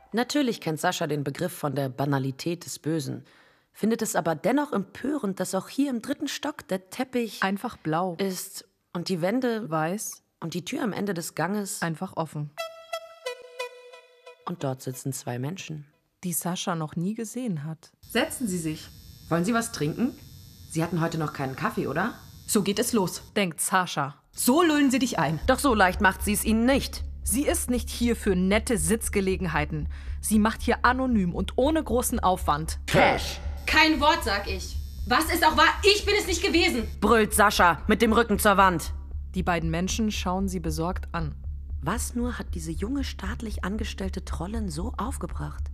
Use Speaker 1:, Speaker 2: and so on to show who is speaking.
Speaker 1: Natürlich kennt Sascha den Begriff von der Banalität des Bösen, findet es aber dennoch empörend, dass auch hier im 3. Stock der Teppich
Speaker 2: einfach blau
Speaker 1: ist und die Wände
Speaker 2: weiß
Speaker 1: und die Tür am Ende des Ganges
Speaker 2: einfach offen.
Speaker 1: Und dort sitzen 2 Menschen,
Speaker 2: die Sascha noch nie gesehen hat.
Speaker 1: Setzen Sie sich. Wollen Sie was trinken? Sie hatten heute noch keinen Kaffee, oder?
Speaker 3: So geht es los.
Speaker 2: Denkt Sascha.
Speaker 3: So lullen Sie dich ein.
Speaker 1: Doch so leicht macht sie es Ihnen nicht.
Speaker 2: Sie ist nicht hier für nette Sitzgelegenheiten. Sie macht hier anonym und ohne großen Aufwand
Speaker 1: Cash.
Speaker 4: Kein Wort, sag ich. Was ist auch wahr? Ich bin es nicht gewesen.
Speaker 1: Brüllt Sascha mit dem Rücken zur Wand.
Speaker 2: Die beiden Menschen schauen sie besorgt an.
Speaker 1: Was nur hat diese junge staatlich angestellte Trollin so aufgebracht?